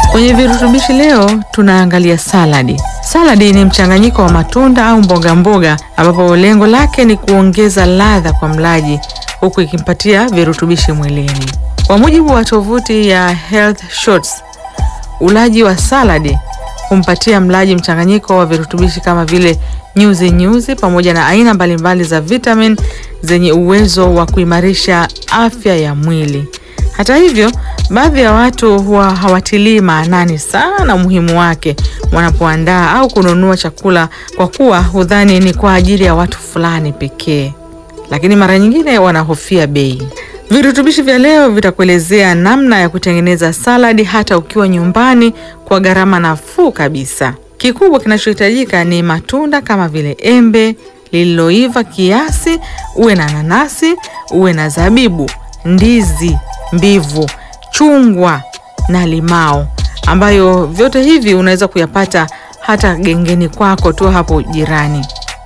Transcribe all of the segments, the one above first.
Kwenye virutubishi leo tunaangalia saladi. Saladi ni mchanganyiko wa matunda au mboga mboga ambapo lengo lake ni kuongeza ladha kwa mlaji huku ikimpatia virutubishi mwilini. Kwa mujibu wa tovuti ya Health Shots, ulaji wa saladi humpatia mlaji mchanganyiko wa virutubishi kama vile nyuzi pamoja na aina mbalimbali za vitamin zenye uwezo wa kuimarisha afya ya mwili. Hata hivyo, baadhi ya watu huwa hawatilii maanani sana umuhimu wake wanapoandaa au kununua chakula kwa kuwa hudhani ni kwa ajili ya watu fulani pekee. Lakini mara nyingine wanahofia bei. Virutubishi vya leo vitakuelezea namna ya kutengeneza saladi hata ukiwa nyumbani kwa gharama nafuu kabisa. Kikubwa kinachohitajika ni matunda kama vile embe lililoiva kiasi, uwe na nanasi, uwe na zabibu, ndizi mbivu, chungwa na limao, ambayo vyote hivi unaweza kuyapata hata gengeni kwako tu hapo jirani.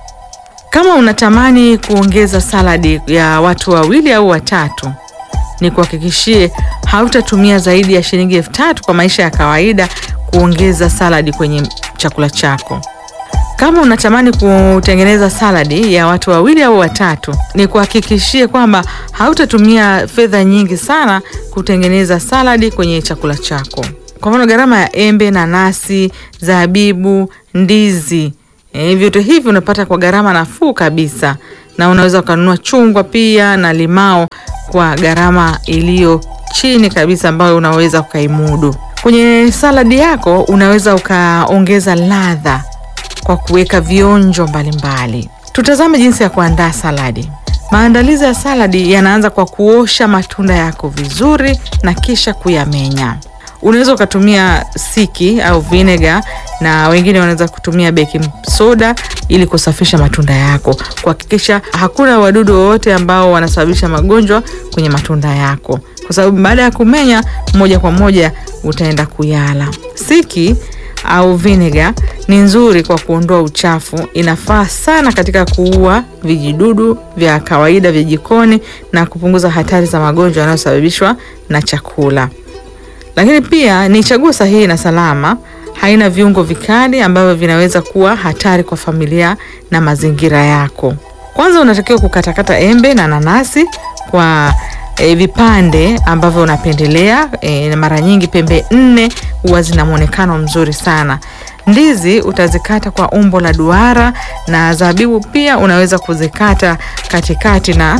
Kama unatamani kuongeza saladi ya watu wawili au watatu, ni kuhakikishie hautatumia zaidi ya shilingi 3,000 kwa maisha ya kawaida kuongeza saladi kwenye chakula chako. Kama unatamani kutengeneza saladi ya watu wawili au watatu, ni kuhakikishie kwamba hautatumia fedha nyingi sana kutengeneza saladi kwenye chakula chako. Kwa mfano, gharama ya embe, nanasi, zabibu, ndizi, vyote hivi unapata kwa gharama nafuu kabisa, na unaweza kununua chungwa pia na limao kwa gharama iliyo chini kabisa ambayo unaweza ukaimudu. Kwenye saladi yako unaweza ukaongeza ladha kwa kuweka vionjo mbalimbali. Tutazame jinsi ya kuandaa saladi. Maandalizi ya saladi yanaanza kwa kuosha matunda yako vizuri na kisha kuyamenya. Unaweza ukatumia siki au vinegar, na wengine wanaweza kutumia baking soda ili kusafisha matunda yako, kuhakikisha hakuna wadudu wowote ambao wanasababisha magonjwa kwenye matunda yako, kwa sababu baada ya kumenya moja kwa moja utaenda kuyala. Siki au vinegar ni nzuri kwa kuondoa uchafu, inafaa sana katika kuua vijidudu vya kawaida vya jikoni na kupunguza hatari za magonjwa yanayosababishwa na chakula. Lakini pia ni chaguo sahihi na salama, haina viungo vikali ambavyo vinaweza kuwa hatari kwa familia na mazingira yako. Kwanza unatakiwa kukatakata embe na nanasi kwa vipande ambavyo unapendelea. Mara nyingi pembe 4 huwa zina muonekano mzuri sana. Ndizi utazikata kwa umbo la duara, na zabibu pia unaweza kuzikata katikati na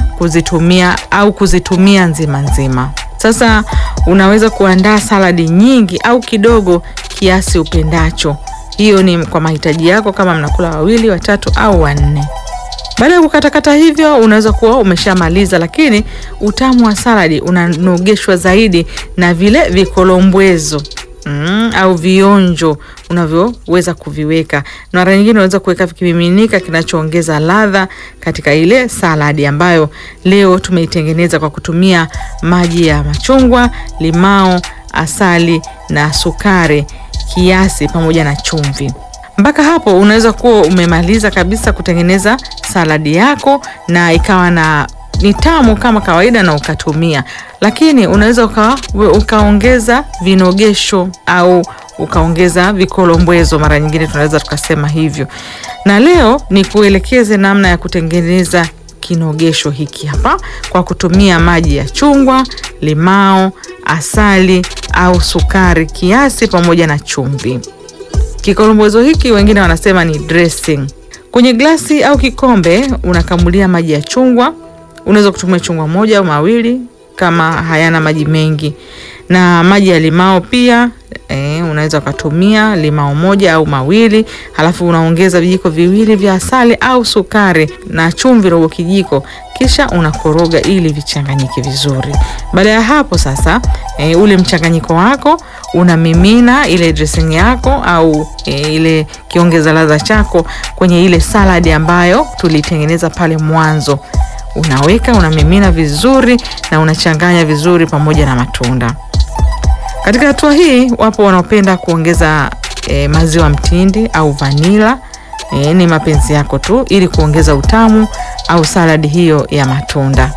kuzitumia nzima nzima. Sasa unaweza kuandaa saladi nyingi au kidogo kiasi upendacho. Hiyo ni kwa mahitaji yako, kama mnakula wawili, watatu au 4. Baada ya kukatakata hivyo unaweza kuwa umeshamaliza, lakini utamu wa saladi unanogeshwa zaidi na vile vikolombwezo au vionjo unavyoweza kuviweka. Na mara nyingine unaweza kuweka kimiminika kinachoongeza ladha katika ile saladi ambayo leo tumeitengeneza kwa kutumia maji ya machungwa, limao, asali na sukari kiasi pamoja na chumvi. Mpaka hapo unaweza kuwa umemaliza kabisa kutengeneza saladi yako na ikawa ni tamu kama kawaida na ukatumia. Lakini unaweza ukaongeza vinogesho au ukaongeza vikolombwezo, mara nyingine tunaweza tukasema hivyo. Na leo ni kuelekeze namna ya kutengeneza kinogesho hiki hapa kwa kutumia maji ya chungwa, limao, asali au sukari kiasi pamoja na chumvi. Kikolombwezo hiki wengine wanasema ni dressing. Kwenye glasi au kikombe unakamulia maji ya chungwa. Unaweza kutumia chungwa moja au mawili kama hayana maji mengi. Na maji ya limao pia unaweza kutumia limao moja au mawili, halafu unaongeza vijiko viwili vya asali au sukari na chumvi robo kijiko, kisha unakoroga ili vichanganyike vizuri. Baada ya hapo sasa ule mchanganyiko wako unamimina ile dressing yako au ile kiongeza ladha chako kwenye ile saladi ambayo tulitengeneza pale mwanzo. Unaweka, unamimina vizuri na unachanganya vizuri pamoja na matunda. Katika hatua hii wapo wanaopenda kuongeza maziwa mtindi au vanila. Ni mapenzi yako tu ili kuongeza utamu au saladi hiyo ya matunda.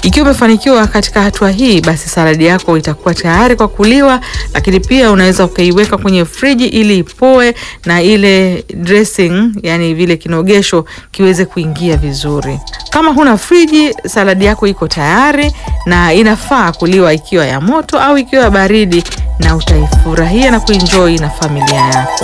Ikiwa umefanikiwa katika hatua hii, basi saladi yako itakuwa tayari kwa kuliwa, lakini pia unaweza ukaiweka kwenye friji ili ipoe na ile dressing, yani vile kinogesho kiweze kuingia vizuri. Kama huna friji, saladi yako iko tayari na inafaa kuliwa ikiwa ya moto au ikiwa baridi, na utaifurahia na kuenjoy na familia yako.